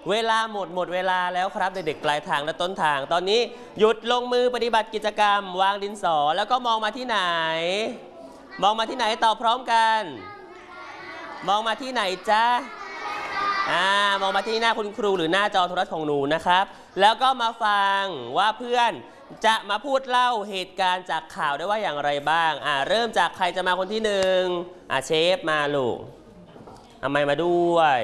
เวลาหมดเวลาแล้วครับเด็กๆปลายทางและต้นทางตอนนี้หยุดลงมือปฏิบัติกิจกรรมวางดินสอแล้วก็มองมาที่ไหนมองมาที่ไหนตอบพร้อมกันมองมาที่ไหนจ๊ะมองมาที่หน้าคุณครูหรือหน้าจอโทรทัศน์ของหนูนะครับแล้วก็มาฟังว่าเพื่อนจะมาพูดเล่าเหตุการณ์จากข่าวได้ว่าอย่างไรบ้างเริ่มจากใครจะมาคนที่หนึ่งเชฟมาลูกเอาไมค์มาด้วย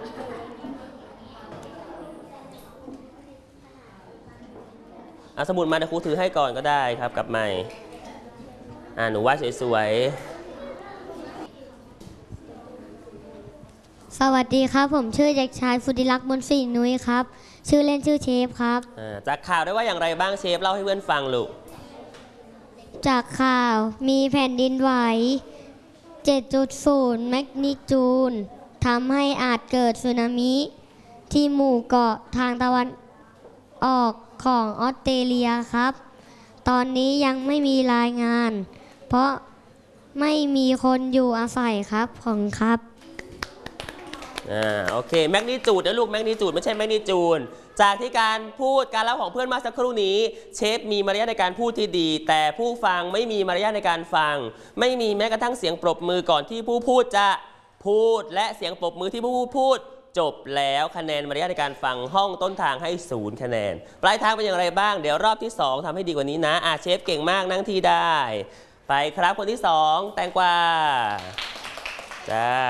สมุดมาเดี๋ยวครูถือให้ก่อนก็ได้ครับกับไมค์หนูวาดสวยสวัสดีครับผมชื่อเด็กชายฟุติลักษณ์มนต์ศรีนุ้ยครับชื่อเล่นชื่อเชฟครับจากข่าวได้ว่าอย่างไรบ้างเชฟเล่าให้เพื่อนฟังลูกจากข่าวมีแผ่นดินไหว 7.0 แมกนิจูดทำให้อาจเกิดสึนามิที่หมู่เกาะทางตะวันออกของออสเตรเลียครับตอนนี้ยังไม่มีรายงานเพราะไม่มีคนอยู่อาศัยครับของครับโอเคแมกนิจูดนะลูกแมกนิจูดไม่ใช่แมกนิจูดจากที่การพูดการเล่าของเพื่อนมาสักครู่นี้เชฟมีมารยาทในการพูดที่ดีแต่ผู้ฟังไม่มีมารยาทในการฟังไม่มีแม้กระทั่งเสียงปรบมือก่อนที่ผู้พูดจะพูดและเสียงปรบมือที่ผู้พูดจบแล้วคะแนนมารยาทในการฟังห้องต้นทางให้0คะแนนปลายทางเป็นอย่างไรบ้างเดี๋ยวรอบที่2ทำให้ดีกว่านี้นะเชฟเก่งมากนั่งที่ได้ไปครับคนที่2แตงกวาจ้า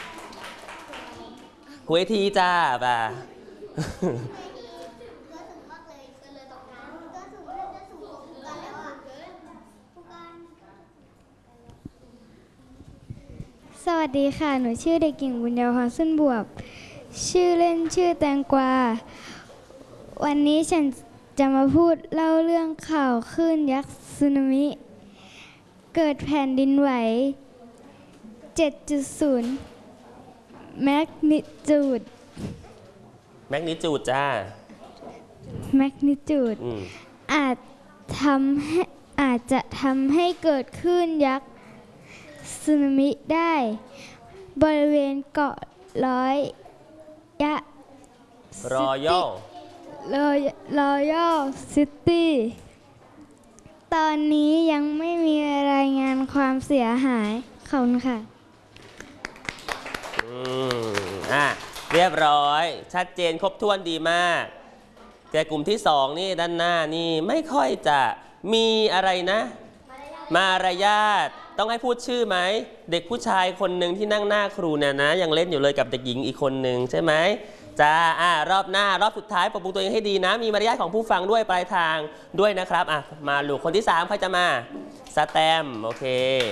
เวทีจ้าป่ะสวัสดีค่ะหนูชื่อเด็กหญิงบุญญาภาสุนบวบชื่อเล่นชื่อแตงกวาวันนี้ฉันจะมาพูดเล่าเรื่องข่าวคลื่นยักษ์สึนามิเกิดแผ่นดินไหว 7.0 แมกนิจูดจ้าแมกนิจูดอาจจะทำให้เกิดคลื่นยักษ์สึนามิได้บริเวณเกาะรอยัลซิตี้ตอนนี้ยังไม่มีรายงานความเสียหายขอบคุณค่ะเรียบร้อยชัดเจนครบถ้วนดีมากแต่กลุ่มที่2นี่ด้านหน้านี่ไม่ค่อยจะมีอะไรนะมารยาทต้องให้พูดชื่อไหมเด็กผู้ชายคนหนึ่งที่นั่งหน้าครูเนี่ยนะยังเล่นอยู่เลยกับเด็กหญิงอีกคนหนึ่งใช่ไหมจ้ารอบหน้ารอบสุดท้ายปรับปรุงตัวเองให้ดีนะมีมารยาทของผู้ฟังด้วยปลายทางด้วยนะครับมาลูกคนที่3ใครจะมาสแตมโอเค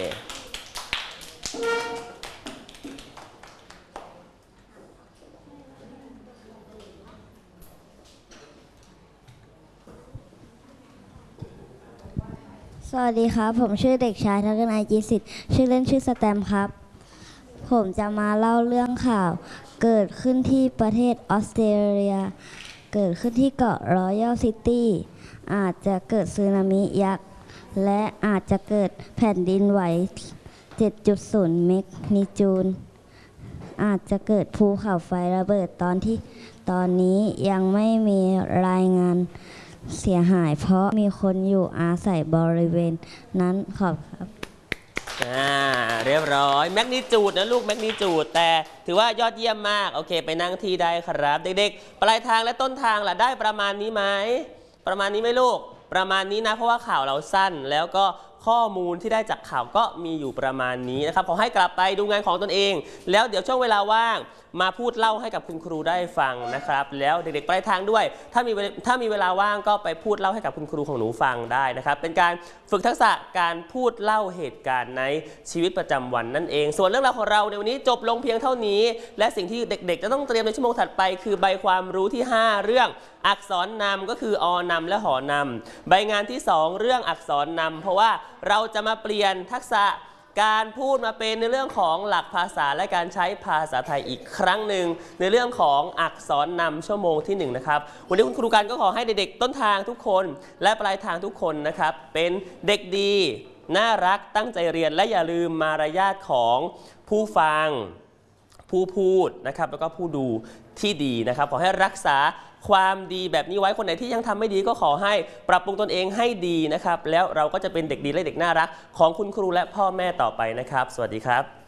สวัสดีครับผมชื่อเด็กชายทักษณัยจิตสิทธิ์ชื่อเล่นชื่อสแตมครับผมจะมาเล่าเรื่องข่าวเกิดขึ้นที่ประเทศออสเตรเลียเกิดขึ้นที่เกาะรอยัลซิตี้อาจจะเกิดสึนามิยักษ์และอาจจะเกิดแผ่นดินไหว 7.0 เมกนิจูดอาจจะเกิดภูเขาไฟระเบิดตอนนี้ยังไม่มีรายงานเสียหายเพราะมีคนอยู่อาศัยบริเวณนั้นขอบครับเรียบร้อยแมกนิจูดนะลูกแมกนิจูดแต่ถือว่ายอดเยี่ยมมากโอเคไปนั่งที่ได้ครับเด็กๆปลายทางและต้นทางล่ะได้ประมาณนี้ไหมประมาณนี้ไหมลูกประมาณนี้นะเพราะว่าข่าวเราสั้นแล้วก็ข้อมูลที่ได้จากข่าวก็มีอยู่ประมาณนี้นะครับขอให้กลับไปดูงานของตนเองแล้วเดี๋ยวช่วงเวลาว่างมาพูดเล่าให้กับคุณครูได้ฟังนะครับแล้วเด็กๆปลายทางด้วยถ้ามีเวลาว่างก็ไปพูดเล่าให้กับคุณครูของหนูฟังได้นะครับเป็นการฝึกทักษะการพูดเล่าเหตุการณ์ในชีวิตประจำวันนั่นเองส่วนเรื่องราวของเราในวันนี้จบลงเพียงเท่านี้และสิ่งที่เด็กๆจะต้องเตรียมในชั่วโมงถัดไปคือใบความรู้ที่5เรื่องอักษรนำก็คืออนำและหอนำใบงานที่2เรื่องอักษรนำเพราะว่าเราจะมาเปลี่ยนทักษะการพูดมาเป็นในเรื่องของหลักภาษาและการใช้ภาษาไทยอีกครั้งหนึ่งในเรื่องของอักษรนำชั่วโมงที่1นะครับวันนี้คุณครูกันก็ขอให้เด็กๆต้นทางทุกคนและปลายทางทุกคนนะครับเป็นเด็กดีน่ารักตั้งใจเรียนและอย่าลืมมารยาทของผู้ฟังผู้พูดนะครับแล้วก็ผู้ดูที่ดีนะครับขอให้รักษาความดีแบบนี้ไว้คนไหนที่ยังทำไม่ดีก็ขอให้ปรับปรุงตนเองให้ดีนะครับแล้วเราก็จะเป็นเด็กดีและเด็กน่ารักของคุณครูและพ่อแม่ต่อไปนะครับสวัสดีครับ